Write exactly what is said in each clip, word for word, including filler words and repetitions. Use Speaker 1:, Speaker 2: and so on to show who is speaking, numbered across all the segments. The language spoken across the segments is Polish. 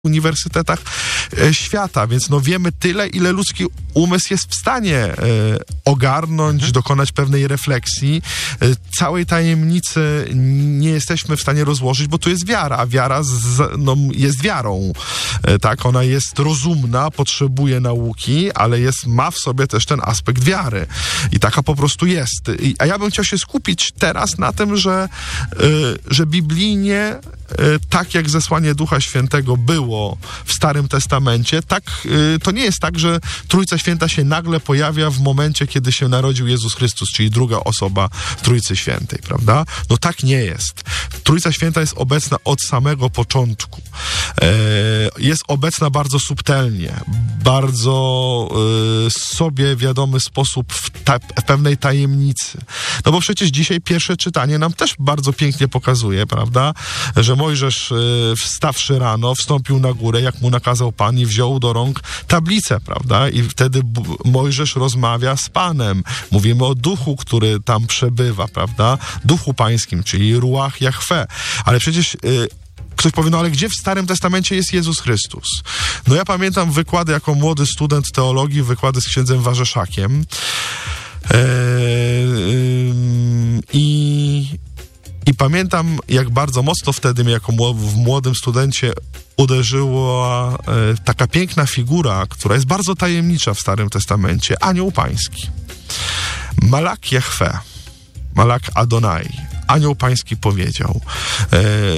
Speaker 1: uniwersytetach e, świata, więc no wiemy tyle, ile ludzki umysł jest w stanie e, ogarnąć, mhm. dokonać pewnej refleksji. E, całej tajemnicy nie jesteśmy w stanie rozłożyć, bo tu jest wiara, a wiara z, no, jest wiarą. E, tak, ona jest rozumna, potrzebuje nauki, ale jest, ma w sobie też ten aspekt wiary. I taka po prostu jest. I, a ja bym chciał się skupić teraz na tym, że, e, że biblijnie tak jak zesłanie Ducha Świętego było w Starym Testamencie, tak to nie jest tak, że Trójca Święta się nagle pojawia w momencie, kiedy się narodził Jezus Chrystus, czyli druga osoba Trójcy Świętej, prawda? No tak nie jest. Trójca Święta jest obecna od samego początku. Jest obecna bardzo subtelnie, bardzo sobie wiadomy sposób w, ta, w pewnej tajemnicy. No bo przecież dzisiaj pierwsze czytanie nam też bardzo pięknie pokazuje, prawda, że Mojżesz, wstawszy rano, wstąpił na górę, jak mu nakazał Pan, i wziął do rąk tablicę, prawda? I wtedy Mojżesz rozmawia z Panem. Mówimy o duchu, który tam przebywa, prawda? Duchu pańskim, czyli Ruach Jahwe. Ale przecież y, ktoś powie, no ale gdzie w Starym Testamencie jest Jezus Chrystus? No ja pamiętam wykłady jako młody student teologii, wykłady z księdzem Warzeszakiem. Eee, yy, I... I pamiętam, jak bardzo mocno wtedy mnie jako w młodym studencie uderzyła e, taka piękna figura, która jest bardzo tajemnicza w Starym Testamencie. Anioł Pański. Malak Jahwe. Malak Adonai. Anioł Pański powiedział. E,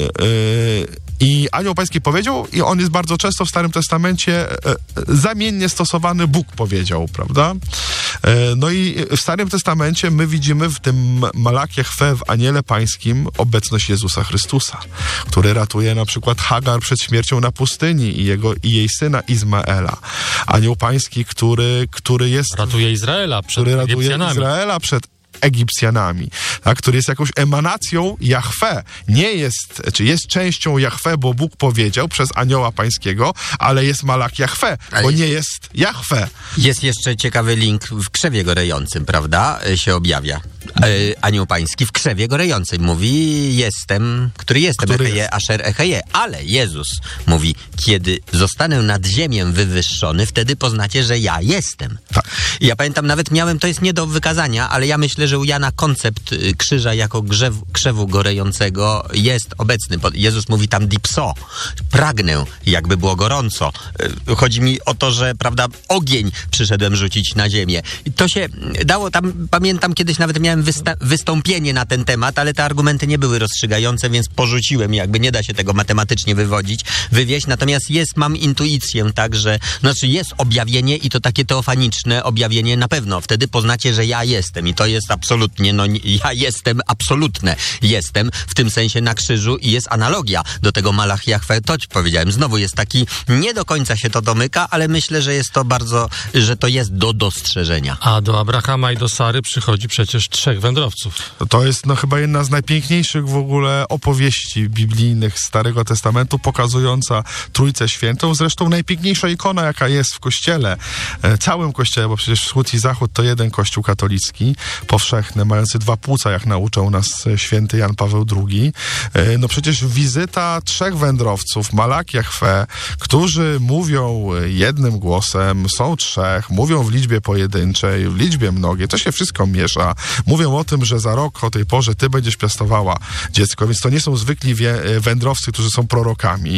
Speaker 1: e, I Anioł Pański powiedział, i on jest bardzo często w Starym Testamencie e, zamiennie stosowany, Bóg powiedział, prawda? E, no i w Starym Testamencie my widzimy w tym Malak Jahwe, w Aniele Pańskim, obecność Jezusa Chrystusa, który ratuje na przykład Hagar przed śmiercią na pustyni i, jego, i jej syna Izmaela. Anioł Pański, który, który jest...
Speaker 2: Ratuje Izraela przed
Speaker 1: który ratuje
Speaker 2: Egipcjanami.
Speaker 1: Izraela przed Egipcjanami, tak, który jest jakąś emanacją Jahwe. Nie jest, czy jest częścią Jahwe, bo Bóg powiedział przez Anioła Pańskiego, ale jest Malak Jahwe, bo
Speaker 3: jest,
Speaker 1: nie jest Jahwe.
Speaker 3: Jest jeszcze ciekawy link w krzewie gorejącym, prawda? Się objawia. E, Anioł Pański w krzewie gorejącym mówi, jestem, który jestem,
Speaker 1: Który
Speaker 3: Echeje,
Speaker 1: jest?
Speaker 3: Asher Echeje. Ale Jezus mówi, kiedy zostanę nad ziemię wywyższony, wtedy poznacie, że ja jestem.
Speaker 1: Tak.
Speaker 3: I ja pamiętam, nawet miałem, to jest nie do wykazania, ale ja myślę, że u Jana koncept krzyża jako grzew, krzewu gorejącego jest obecny. Jezus mówi tam dipso, pragnę, jakby było gorąco. Chodzi mi o to, że, prawda, ogień przyszedłem rzucić na ziemię. I to się dało, tam pamiętam, kiedyś nawet miałem wysta- wystąpienie na ten temat, ale te argumenty nie były rozstrzygające, więc porzuciłem, jakby nie da się tego matematycznie wywodzić, wywieźć. Natomiast jest, mam intuicję, tak, że, znaczy jest objawienie i to takie teofaniczne objawienie na pewno. Wtedy poznacie, że ja jestem i to jest absolutnie, no ja jestem, absolutne jestem, w tym sensie na krzyżu i jest analogia do tego Malach Jahwe, to ci powiedziałem. Znowu jest taki, nie do końca się to domyka, ale myślę, że jest to bardzo, że to jest do dostrzeżenia.
Speaker 2: A do Abrahama i do Sary przychodzi przecież trzech wędrowców.
Speaker 1: To jest no chyba jedna z najpiękniejszych w ogóle opowieści biblijnych Starego Testamentu, pokazująca Trójcę Świętą. Zresztą najpiękniejsza ikona, jaka jest w Kościele, e, całym Kościele, bo przecież Wschód i Zachód to jeden Kościół katolicki, powszechny, mający dwa płuca, jak nauczał nas święty Jan Paweł drugi. E, no przecież wizyta trzech wędrowców, Malak Jahwe, którzy mówią jednym głosem, są trzech, mówią w liczbie pojedynczej, w liczbie mnogiej, to się wszystko miesza. Mówią o tym, że za rok o tej porze ty będziesz piastowała dziecko, więc to nie są zwykli wie, wędrowcy, którzy są prorokami.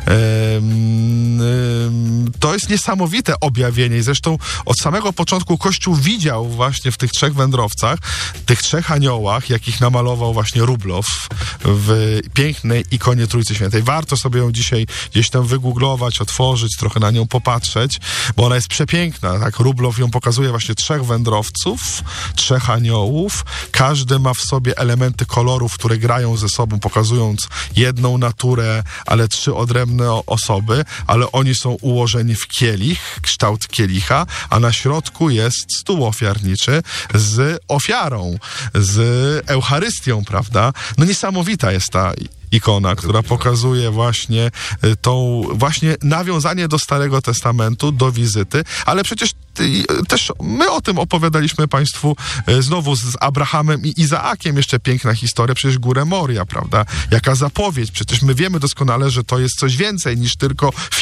Speaker 1: Ehm, ehm, to jest niesamowite objawienie i zresztą od samego początku Kościół widział właśnie w tych trzech wędrowcach, tych trzech aniołach, jakich namalował właśnie Rublow w pięknej ikonie Trójcy Świętej. Warto sobie ją dzisiaj gdzieś tam wygooglować, otworzyć, trochę na nią popatrzeć, bo ona jest przepiękna, tak? Rublow ją pokazuje właśnie trzech wędrowców, trzech aniołów. Każdy ma w sobie elementy kolorów, które grają ze sobą, pokazując jedną naturę, ale trzy odrębne osoby, ale oni są ułożeni wkładany w kielich, kształt kielicha, a na środku jest stół ofiarniczy z ofiarą, z Eucharystią, prawda? No niesamowita jest ta ikona, która pokazuje właśnie tą, właśnie nawiązanie do Starego Testamentu, do wizyty, ale przecież ty, też my o tym opowiadaliśmy Państwu znowu z Abrahamem i Izaakiem, jeszcze piękna historia, przecież Górę Moria, prawda? Jaka zapowiedź, przecież my wiemy doskonale, że to jest coś więcej niż tylko